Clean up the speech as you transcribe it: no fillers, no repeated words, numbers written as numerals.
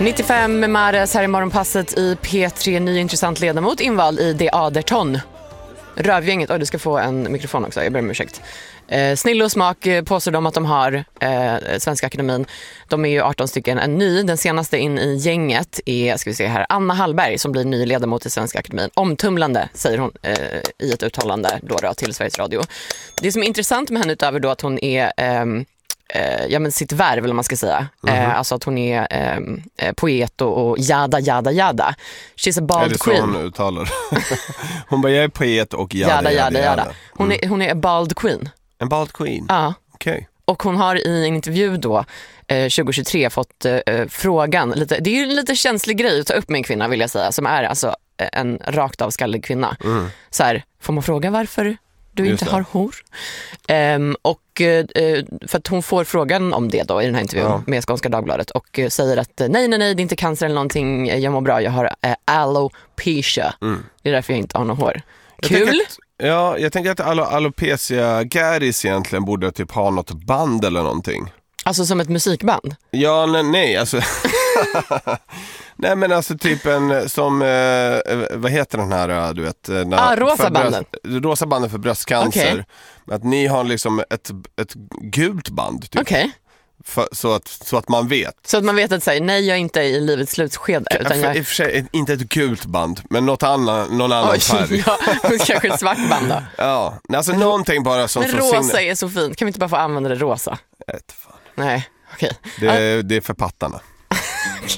95 Mares här i morgonpasset i P3. Ny intressant ledamot invald i det Aderton. Rövgänget, du ska få en mikrofon också, jag ber om ursäkt. Snill och smak påstår de att de har Svenska Akademin. De är ju 18 stycken, en ny. Den senaste in i gänget är, ska vi se här, Anna Hallberg som blir ny ledamot i Svenska Akademin. Omtumlande, säger hon i ett uttalande då till Sveriges Radio. Det som är intressant med henne utöver då att hon är sitt värv eller man ska säga. Alltså att hon är poet och jada. She's a bald queen. Är det så hon uttalar? Hon bara, jag är poet och jada. Hon är a bald queen. En bald queen? Ja. Okej. Och hon har i en intervju då 2023 fått frågan, det är ju en lite känslig grej att ta upp med en kvinna vill jag säga, som är alltså en rakt av skallig kvinna. Så här, får man fråga varför du inte har hår? För att hon får frågan om det då i den här intervjun med Skånska Dagbladet och säger att nej, det är inte cancer eller någonting, jag mår bra, jag har alopecia. Det är därför jag inte har något hår. Kul! Jag tänker att alopecia Garis egentligen borde typ ha något band eller någonting. Alltså som ett musikband? Ja, nej, alltså nej men alltså typ en som vad heter den här du vet rosa banden. Rosa banden för bröstcancer. Okay. Att ni har liksom ett gult band typ. Okej. Så att man vet. Så att man vet att säga nej, jag är inte i livets slutskede utan i och för sig inte ett gult band, men någon annan färg. Ja, kanske ett svart band då. Ja, alltså någonting bara som men rosa är så fint. Kan vi inte bara få använda det rosa? Fan. Nej, okej. Det är för pattarna.